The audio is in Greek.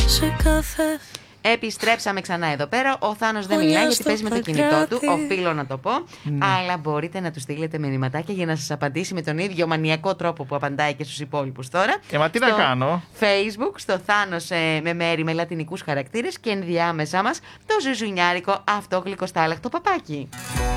Επιστρέψαμε ξανά εδώ πέρα. Ο Θάνος δεν μιλάει γιατί παίζει με το κινητό του. Οφείλω να το πω. Αλλά μπορείτε να του στείλετε μηνυματάκια για να σας απαντήσει με τον ίδιο μανιακό τρόπο που απαντάει και στους υπόλοιπους τώρα. Μα τι να κάνω. Facebook, στο Θάνος με μέρη με λατινικούς χαρακτήρες και ενδιάμεσά μας το ζουζουνιάρικο αυτό γλυκοστάλαχτο παπάκι.